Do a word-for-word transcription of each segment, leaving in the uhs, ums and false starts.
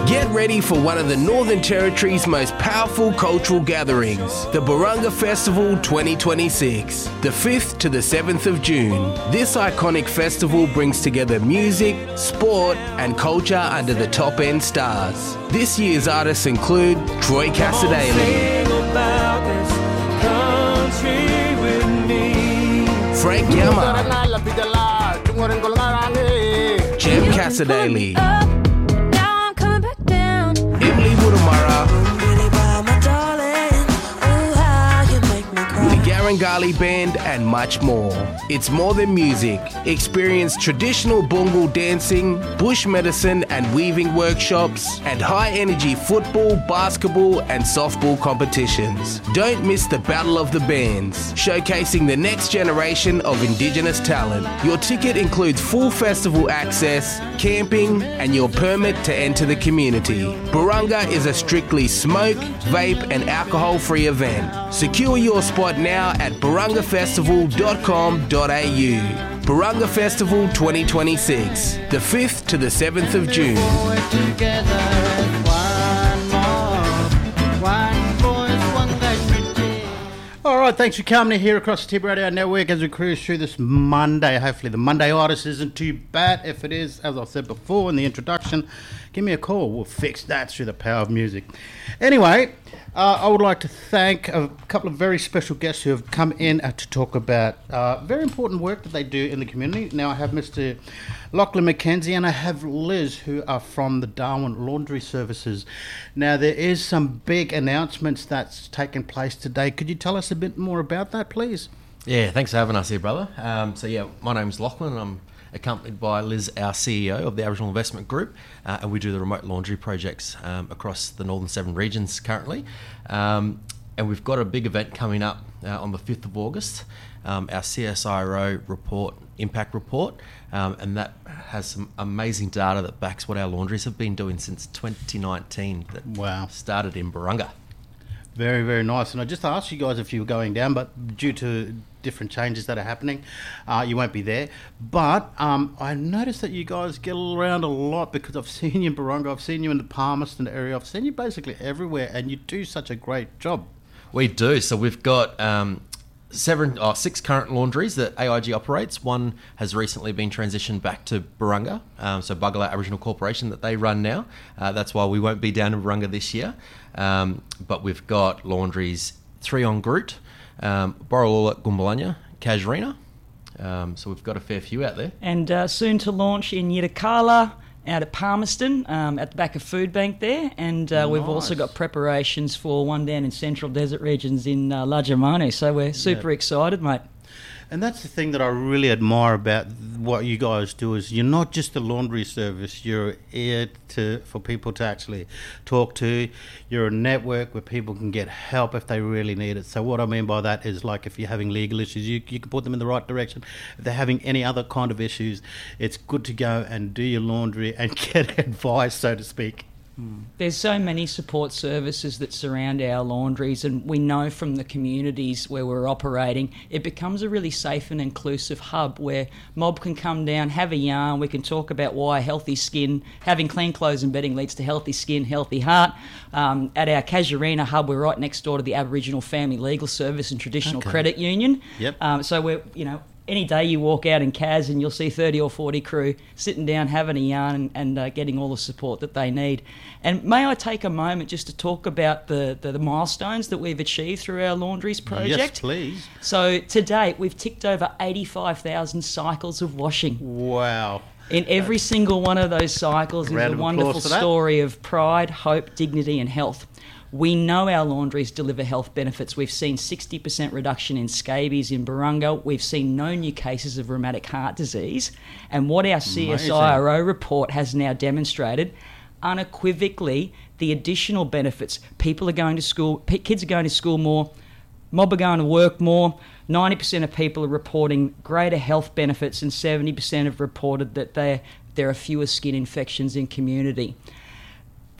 Get ready for one of the Northern Territory's most powerful cultural gatherings, the Burunga Festival twenty twenty-six, the fifth to the seventh of June. This iconic festival brings together music, sport and culture under the top-end stars. This year's artists include Troy Casadei, Frank Yama, Jem Casadei, Ibli Mutamara, the Garangali Band and much more. It's more than music. Experience traditional Bungal dancing, bush medicine and weaving workshops, and high-energy football, basketball and softball competitions. Don't miss the Battle of the Bands, showcasing the next generation of Indigenous talent. Your ticket includes full festival access, camping, and your permit to enter the community. Burunga is a strictly smoke, vape and alcohol-free event. Secure your spot now at burunga festival dot com dot a u. Burunga Festival twenty twenty-six, the fifth to the seventh of June. All right, thanks for coming here across the Tip Radio Network as we cruise through this Monday. Hopefully the Monday artist isn't too bad. If it is, as I said before in the introduction, give me a call. We'll fix that through the power of music. Anyway, uh, I would like to thank a couple of very special guests who have come in uh, to talk about uh, very important work that they do in the community. Now I have Mister Lachlan McKenzie and I have Liz, who are from the Darwin Laundry Services. Now there is some big announcements that's taken place today. Could you tell us a bit more about that, please? Yeah, thanks for having us here, brother. Um, so yeah, my name's Lachlan and I'm accompanied by Liz, our C E O of the Aboriginal Investment Group, uh, and we do the remote laundry projects um, across the Northern Seven regions currently. Um, and we've got a big event coming up uh, on the fifth of August, um, our C S I R O report, impact report, um, and that has some amazing data that backs what our laundries have been doing since twenty nineteen that wow. started in Burunga. Very, very nice. And I just asked you guys if you were going down, but due to different changes that are happening, uh, you won't be there. But um, I noticed that you guys get around a lot because I've seen you in Burunga, I've seen you in the Palmerston area, I've seen you basically everywhere, and you do such a great job. We do. So we've got um, seven, oh, six current laundries that A I G operates. One has recently been transitioned back to Burunga, um, so Bugala Aboriginal Corporation that they run now. Uh, that's why we won't be down in Burunga this year. Um, but we've got laundries, three on Groot, um, Borroloola, Gumbalanya, Casuarina. Um, so we've got a fair few out there. And uh, soon to launch in Yirrkala, out at Palmerston, um, at the back of Food Bank there. And uh, nice. We've also got preparations for one down in Central Desert Regions in uh, Lajamanu. So we're super yeah. excited, mate. And that's the thing that I really admire about what you guys do is you're not just a laundry service, you're here to, for people to actually talk to. You're a network where people can get help if they really need it. So what I mean by that is, like, if you're having legal issues, you, you can put them in the right direction. If they're having any other kind of issues, it's good to go and do your laundry and get advice, so to speak. There's so many support services that surround our laundries, and we know from the communities where we're operating, it becomes a really safe and inclusive hub where mob can come down, have a yarn, we can talk about why healthy skin, having clean clothes and bedding leads to healthy skin, healthy heart. Um, at our Casuarina hub, we're right next door to the Aboriginal Family Legal Service and Traditional okay. Credit Union. Yep. Um, so we're, you know, any day you walk out in Cas and you'll see thirty or forty crew sitting down, having a yarn and, and uh, getting all the support that they need. And may I take a moment just to talk about the, the, the milestones that we've achieved through our laundries project? Yes, please. So to date, we've ticked over eighty-five thousand cycles of washing. Wow. In every single one of those cycles is a wonderful story of pride, hope, dignity and health. We know our laundries deliver health benefits. We've seen sixty percent reduction in scabies in Burunga. We've seen no new cases of rheumatic heart disease. And what our C S I R O report has now demonstrated, unequivocally, the additional benefits. People are going to school, kids are going to school more, mob are going to work more. ninety percent of people are reporting greater health benefits and seventy percent have reported that there, there are fewer skin infections in community.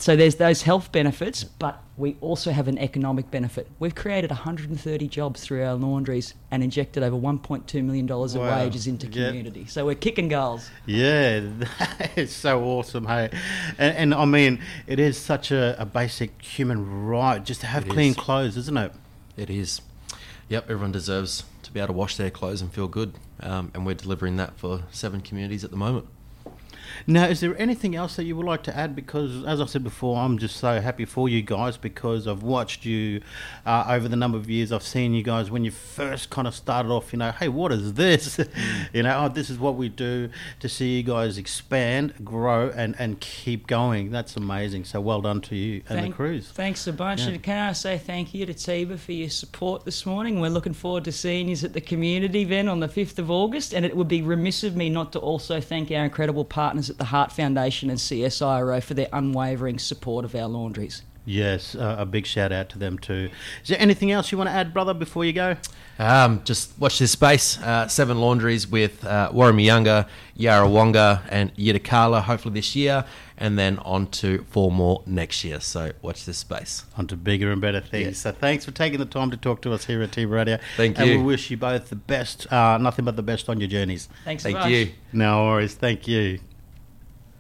so there's those health benefits, but we also have an economic benefit. We've created one hundred thirty jobs through our laundries and injected over one point two million dollars Wow. of wages into Yeah. community. So we're kicking goals. Yeah, that is so awesome, hey. And, and I mean, it is such a, a basic human right just to have It clean is. clothes, isn't it? It is. Yep, everyone deserves to be able to wash their clothes and feel good. Um, and we're delivering that for seven communities at the moment. Now, is there anything else that you would like to add? Because, as I said before, I'm just so happy for you guys because I've watched you uh, over the number of years. I've seen you guys when you first kind of started off, you know, hey, what is this? you know, oh, this is what we do. To see you guys expand, grow, and, and keep going. That's amazing. So well done to you and Thank- the crews. Thanks a bunch. Yeah. And can I say thank you to Tiba for your support this morning? We're looking forward to seeing you at the community event on the fifth of August. And it would be remiss of me not to also thank our incredible partners at the Heart Foundation and C S I R O for their unwavering support of our laundries. Yes, uh, a big shout out to them too. Is there anything else you want to add, brother, before you go? Um, just watch this space. Uh, seven laundries with uh, Warramiyunga, Yarrawonga and Yitakala hopefully this year, and then on to four more next year. So watch this space. On to bigger and better things. Yes. So thanks for taking the time to talk to us here at T V Radio. Thank and you. we wish you both the best, uh, nothing but the best on your journeys. Thanks a Thank bunch. you. No worries. Thank you.